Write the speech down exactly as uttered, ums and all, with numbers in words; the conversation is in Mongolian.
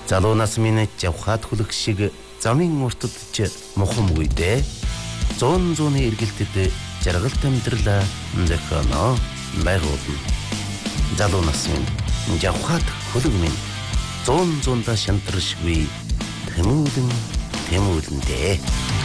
Залуу нас минь жавхаад хүлэг шиг замын уртад ч мухамгүйдээ зон зооны эргэлтэд жаргалт амьдралаа зохионо байгуулна. Залуу нас минь жавхаад хүлэг минь зон зонда шантаршгүй тэмүүлэн тэмүүлэндээ.